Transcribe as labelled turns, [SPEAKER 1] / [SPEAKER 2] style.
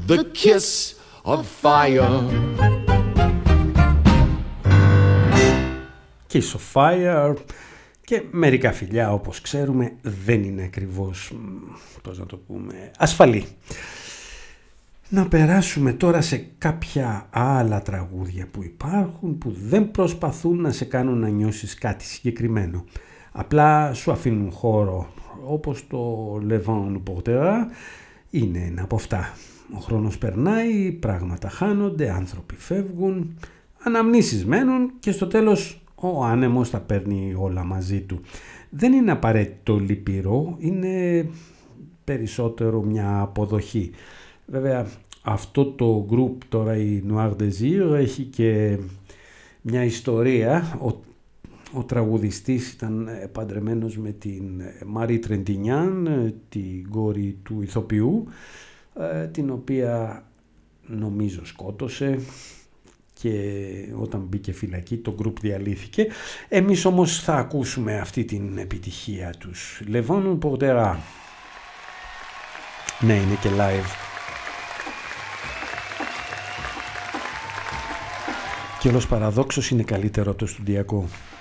[SPEAKER 1] the kiss of fire.
[SPEAKER 2] Kiss of fire. Και μερικά φιλιά, όπως ξέρουμε, δεν είναι ακριβώς, πώς να το πούμε, ασφαλή. Να περάσουμε τώρα σε κάποια άλλα τραγούδια που υπάρχουν, που δεν προσπαθούν να σε κάνουν να νιώσεις κάτι συγκεκριμένο. Απλά σου αφήνουν χώρο, όπως το Le Vent nous portera είναι ένα από αυτά. Ο χρόνος περνάει, πράγματα χάνονται, άνθρωποι φεύγουν, αναμνήσεις μένουν και στο τέλος ο άνεμος τα παίρνει όλα μαζί του. Δεν είναι απαραίτητο λυπηρό, είναι περισσότερο μια αποδοχή. Βέβαια αυτό το group τώρα, η Noir Désir, έχει και μια ιστορία. Ο τραγουδιστής ήταν παντρεμένος με την Marie Trintignant, την κόρη του ηθοποιού, την οποία νομίζω σκότωσε, και όταν μπήκε φυλακή το group διαλύθηκε. Εμείς όμως θα ακούσουμε αυτή την επιτυχία τους. Le Vent nous portera. Ναι, είναι και live. Και όλος παραδόξος είναι καλύτερο από το στουντιακό.